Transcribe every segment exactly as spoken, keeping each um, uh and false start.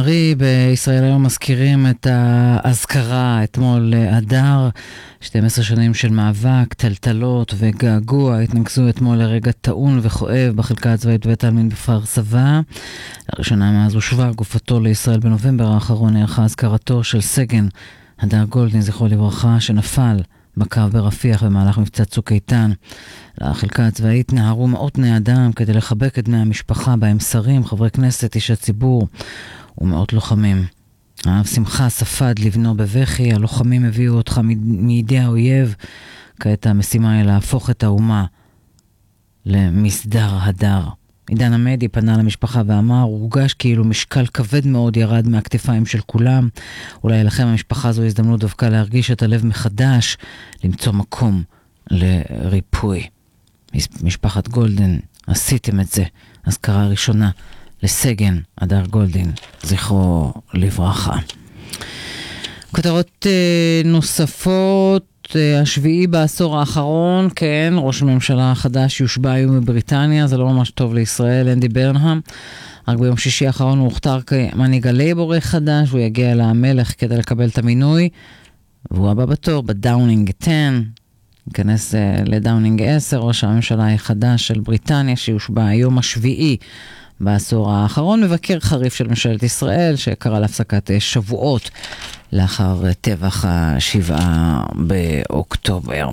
ארי, בישראל היום מזכירים את האזכרה אתמול אדר, שתים עשרה שנים של מאבק, טלטלות וגעגוע, התנגזו אתמול לרגע טעון וכואב בחלקה הצבאית בבית העלמין בכפר סבא. לראשונה מאז הושבה גופתו לישראל בנובמבר האחרון, נערכה אזכרתו של סגן הדר גולדין, זכרו לברכה, שנפל בקו ברפיח במהלך מבצע צוק איתן. לחלקה הצבאית נהרו מאות בני אדם כדי לחבק את בני המשפחה, בהם שרים, חברי כנסת, אישי ציבור ומאות לוחמים. האב שמחה ספד לבנו בבכי, הלוחמים הביאו אותך מידי האויב, כעת המשימה היא להפוך את האומה למסדר הדר. עידן עמדי פנה למשפחה ואמר, הורגש כאילו משקל כבד מאוד ירד מהכתפיים של כולם. אולי לכם המשפחה זו הזדמנות דווקא להרגיש את הלב מחדש, למצוא מקום לריפוי. משפחת גולדין, עשיתם את זה. אזכרה ראשונה לסגן הדר גולדין, זכרו לברכה. כותרות נוספות, השביעי בעשור האחרון, כן, ראש הממשלה החדש יושבע היום בבריטניה, זה לא ממש טוב לישראל, אנדי ברנהאם. רק ביום שישי האחרון הוא הוכתר כמנהיג הלייבור חדש, הוא יגיע למלך כדי לקבל את המינוי, והוא הבא בתור בדאונינג עשר, ייכנס לדאונינג עשר, ראש הממשלה החדש של בריטניה, שיושבע היום השביעי בעשור האחרון, מבקר חריף של ממשלת ישראל, שקרא להפסקת שבועות לאחר טבח השבעה באוקטובר.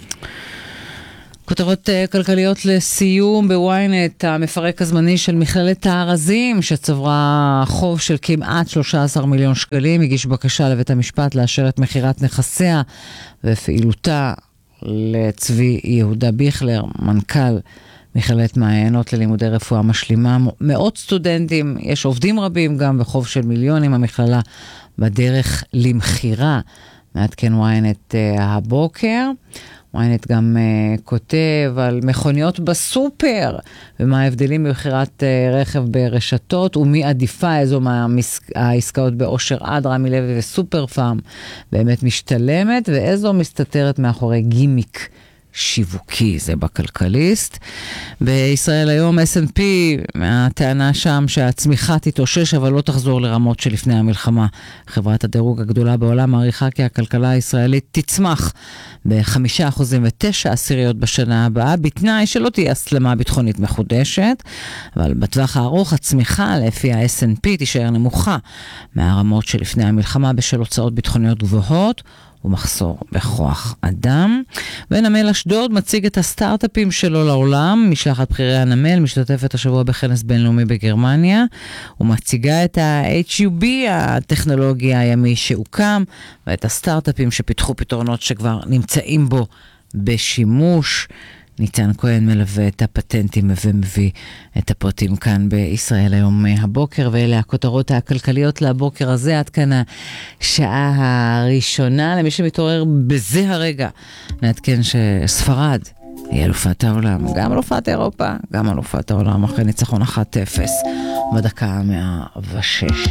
כותרות כלכליות לסיום בוויינט, המפרק הזמני של מכללת הארזים, שצברה חוב של כמעט שלושה עשר מיליון שקלים, הגיש בקשה לבית המשפט לאשר את מחירת נכסיה ופעילותה לצבי יהודה ביכלר, מנכ"ל מכללת מעיינות ללימודי רפואה משלימה. מאות סטודנטים, יש עובדים רבים גם בחוב של מיליונים, המכללה בדרך למחירה. מעדכן וויינט uh, הבוקר. וויינט גם uh, כותב על מכוניות בסופר, ומה ההבדלים במחירת uh, רכב ברשתות, ומי עדיפה, איזו מהעסקאות באושר עד, רמי לוי וסופר פארם באמת משתלמת, ואיזו מסתתרת מאחורי גימיק שיווקי, זה בכלכליסט. בישראל היום אס אנד פי, מהטענה שם שהצמיחה תתאושש אבל לא תחזור לרמות שלפני המלחמה. חברת הדירוג הגדולה בעולם מעריכה כי הכלכלה הישראלית תצמח ב-חמישה אחוזים ותשע עשיריות בשנה הבאה, בתנאי שלא תהיה הסלמה ביטחונית מחודשת, אבל בטווח הארוך הצמיחה לפי ה-אס אנד פי תישאר נמוכה מהרמות שלפני המלחמה בשל הוצאות ביטחוניות גבוהות ומחסור בכוח אדם. ונמל אשדוד מציג את הסטארט-אפים שלו לעולם. משלחת בכירי הנמל משתתפת השבוע בכנס בינלאומי בגרמניה, ומציגה את ה-אייץ' יו בי, הטכנולוגיה הימי שהוקם, ואת הסטארט-אפים שפיתחו פתרונות שכבר נמצאים בו בשימוש. ניצן כהן מלווה את הפטנטים ומביא את הפרטים כאן בישראל היום הבוקר, ואלה הכותרות הכלכליות לבוקר הזה. עד כאן השעה הראשונה. למי שמתעורר בזה הרגע, נעדכן שספרד היא אלופת העולם, גם אלופת אירופה, גם אלופת העולם, אחרי ניצחון אחת אפס בדקה מאה ושש.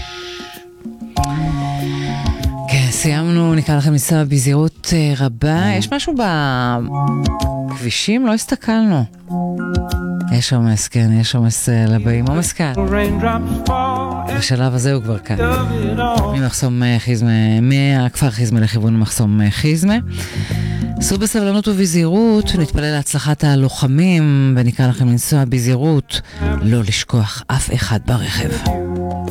כן, סיימנו, נקרא לכם לנסוע בזהירות רבה. יש משהו בכבישים? לא הסתכלנו. יש עומס, כן, יש עומס לבאים. עומס כאן. בשלב הזה הוא כבר כאן. ממחסום חיזמה, מהכפר חיזמה לכיוון מחסום חיזמה. סעו בסבלנות ובזהירות, נתפלל להצלחת הלוחמים, ונקרא לכם לנסוע בזהירות, לא לשכוח אף אחד ברכב.